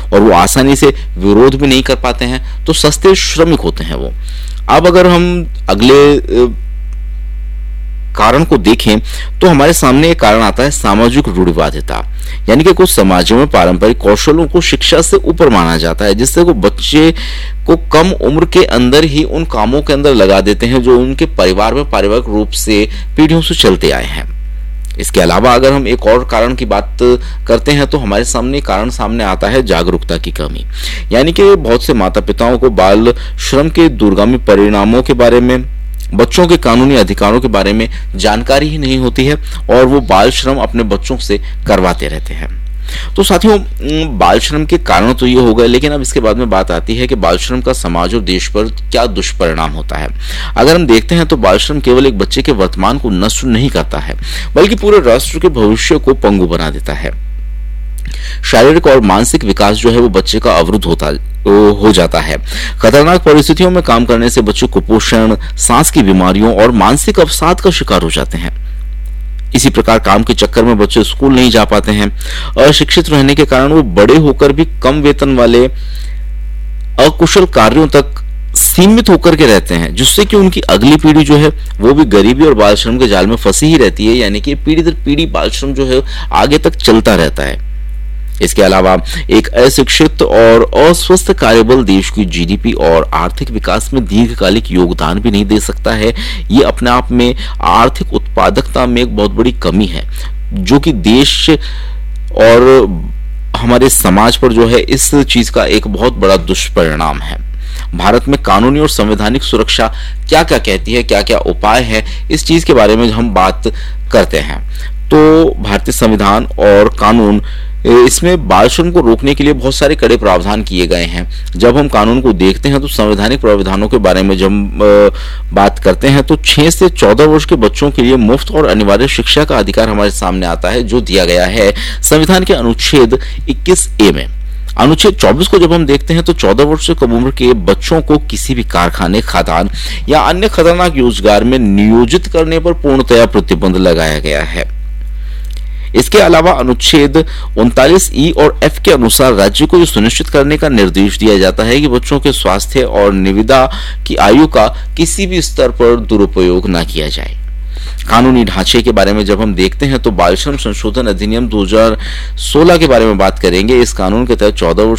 और वो आसानी से विरोध भी नहीं कर पाते हैं, तो सस्ते श्रमिक होते हैं वो। अब अगर हम अगले कारण को देखें तो हमारे सामने एक कारण आता है सामाजिक रूढ़िवादिता, यानी कि कुछ समाजों में पारंपरिक कौशलों को शिक्षा से ऊपर माना जाता है, जिससे वो बच्चे को कम उम्र के अंदर ही उन कामों के अंदर लगा देते हैं जो उनके परिवार में पारिवारिक रूप से पीढ़ियों से चलते आए हैं। इसके अलावा अगर हम एक और कारण की बात करते हैं तो हमारे सामने कारण सामने आता है जागरूकता की कमी, यानी कि बहुत से माता पिताओं को बाल श्रम के दूरगामी परिणामों के बारे में, बच्चों के कानूनी अधिकारों के बारे में जानकारी ही नहीं होती है और वो बाल श्रम अपने बच्चों से करवाते रहते हैं। तो साथियों, बाल श्रम के कारण तो ये हो गए, लेकिन अब इसके बाद में बात आती है कि बाल श्रम का समाज और देश पर क्या दुष्परिणाम होता है। अगर हम देखते हैं तो बाल श्रम केवल एक बच्चे के वर्तमान को नष्ट नहीं करता है, बल्कि पूरे राष्ट्र के भविष्य को पंगु बना देता है। शारीरिक और मानसिक विकास जो है वो बच्चे का अवरुद्ध हो जाता है। खतरनाक परिस्थितियों में काम करने से बच्चे कुपोषण, सांस की बीमारियों और मानसिक अवसाद का शिकार हो जाते हैं। इसी प्रकार काम के चक्कर में बच्चे स्कूल नहीं जा पाते हैं। अशिक्षित रहने के कारण वो बड़े होकर भी कम वेतन वाले अकुशल कार्यों तक सीमित होकर के रहते हैं, जिससे कि उनकी अगली पीढ़ी जो है वो भी गरीबी और बाल श्रम के जाल में फंसी ही रहती है, यानी कि पीढ़ी दर पीढ़ी बाल श्रम जो है आगे तक चलता रहता है। इसके अलावा एक अशिक्षित और अस्वस्थ कार्यबल देश की जीडीपी और आर्थिक विकास में दीर्घकालिक योगदान भी नहीं दे सकता है। ये अपने आप में आर्थिक उत्पादकता में एक बहुत बड़ी कमी है, जो कि देश और हमारे समाज पर जो है इस चीज का एक बहुत बड़ा दुष्परिणाम है। भारत में कानूनी और संवैधानिक सुरक्षा क्या क्या कहती है, क्या क्या उपाय है, इस चीज के बारे में हम बात करते हैं। तो भारतीय संविधान और कानून, इसमें बाल श्रम को रोकने के लिए बहुत सारे कड़े प्रावधान किए गए हैं। जब हम कानून को देखते हैं तो संवैधानिक प्रावधानों के बारे में जब बात करते हैं तो 6 से 14 वर्ष के बच्चों के लिए मुफ्त और अनिवार्य शिक्षा का अधिकार हमारे सामने आता है, जो दिया गया है संविधान के अनुच्छेद 21A में। अनुच्छेद 24 को जब हम देखते हैं तो 14 वर्ष से कम उम्र के बच्चों को किसी भी कारखाने, खदान या अन्य खतरनाक रोजगार में नियोजित करने पर पूर्णतया प्रतिबंध लगाया गया है। इसके अलावा अनुच्छेद 39E और F के अनुसार राज्य को यह सुनिश्चित करने का निर्देश दिया जाता है कि बच्चों के स्वास्थ्य और निविदा की आयु का किसी भी स्तर पर दुरुपयोग न किया जाए। कानूनी ढांचे के बारे में जब हम देखते हैं तो बाल श्रम संशोधन अधिनियम 2016 के बारे में बात करेंगे। इस कानून के तहत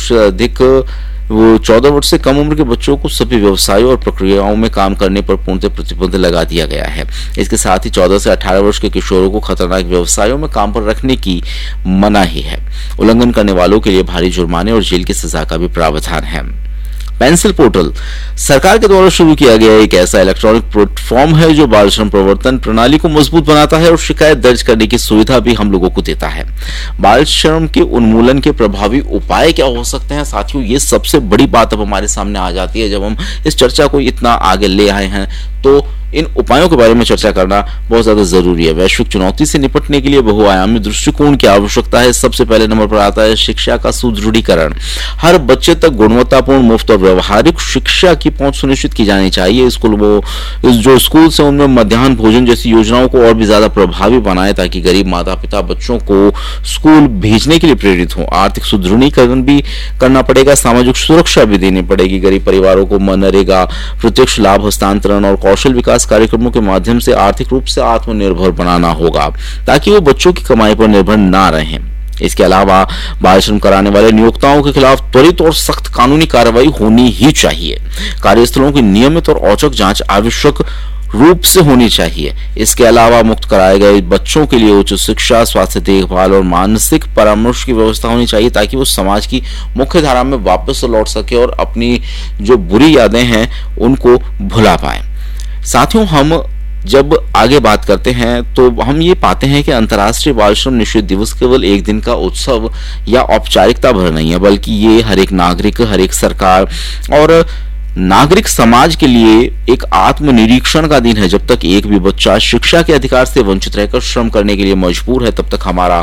14 वर्ष से कम उम्र के बच्चों को सभी व्यवसायों और प्रक्रियाओं में काम करने पर पूर्णतः प्रतिबंध लगा दिया गया है। इसके साथ ही 14 से 18 वर्ष के किशोरों को खतरनाक व्यवसायों में काम पर रखने की मनाही है। उल्लंघन करने वालों के लिए भारी जुर्माने और जेल की सजा का भी प्रावधान है। पेंसिल पोर्टल सरकार के द्वारा शुरू किया गया एक ऐसा इलेक्ट्रॉनिक प्लेटफॉर्म है जो बाल श्रम प्रवर्तन प्रणाली को मजबूत बनाता है और शिकायत दर्ज करने की सुविधा भी हम लोगों को देता है। बाल श्रम के उन्मूलन के प्रभावी उपाय क्या हो सकते हैं साथियों, ये सबसे बड़ी बात अब हमारे सामने आ जाती है। जब हम इस चर्चा को इतना आगे ले आए हैं तो इन उपायों के बारे में चर्चा करना बहुत ज्यादा जरूरी है। वैश्विक चुनौती से निपटने के लिए बहुआयामी दृष्टिकोण की आवश्यकता है। सबसे पहले नंबर पर आता है शिक्षा का सुदृढ़ीकरण। हर बच्चे तक गुणवत्तापूर्ण, मुफ्त और व्यवहारिक शिक्षा की पहुंच सुनिश्चित की जानी चाहिए। जो स्कूल से उनमें मध्याह्न भोजन जैसी योजनाओं को और भी ज्यादा प्रभावी बनाए ताकि गरीब माता पिता बच्चों को स्कूल भेजने के लिए प्रेरित हों। आर्थिक सुदृढ़ीकरण भी करना पड़ेगा, सामाजिक सुरक्षा भी देनी पड़ेगी। गरीब परिवारों को मनरेगा, प्रत्यक्ष लाभ हस्तांतरण और कौशल विकास कार्यक्रमों के माध्यम से आर्थिक रूप से आत्मनिर्भर बनाना होगा ताकि वो बच्चों की कमाई पर निर्भर ना रहें। इसके अलावा बाल श्रम कराने वाले नियोक्ताओं के खिलाफ त्वरित और सख्त कानूनी कार्रवाई होनी ही चाहिए। कार्यस्थलों की नियमित और औचक जांच आवश्यक रूप से होनी चाहिए। इसके अलावा मुक्त कराए गए बच्चों के लिए उच्च शिक्षा, स्वास्थ्य देखभाल और मानसिक परामर्श की व्यवस्था होनी चाहिए ताकि वो समाज की मुख्य धारा में वापस लौट सके और अपनी जो बुरी यादें हैं उनको भुला पाए। साथियों, हम जब आगे बात करते हैं तो हम ये पाते हैं कि अंतर्राष्ट्रीय बाल श्रम निषेध दिवस केवल एक दिन का उत्सव या औपचारिकता भर नहीं है, बल्कि ये हर एक नागरिक, हर एक सरकार और नागरिक समाज के लिए एक आत्मनिरीक्षण का दिन है। जब तक एक भी बच्चा शिक्षा के अधिकार से वंचित रहकर श्रम करने के लिए मजबूर है, तब तक हमारा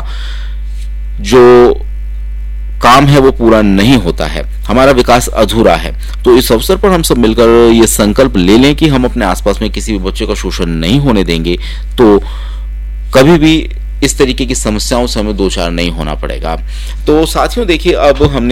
जो काम है वो पूरा नहीं होता है, हमारा विकास अधूरा है। तो इस अवसर पर हम सब मिलकर ये संकल्प ले लें कि हम अपने आसपास में किसी भी बच्चे का शोषण नहीं होने देंगे, तो कभी भी इस तरीके की समस्याओं से हमें दो चार नहीं होना पड़ेगा। तो साथियों देखिए, अब हमने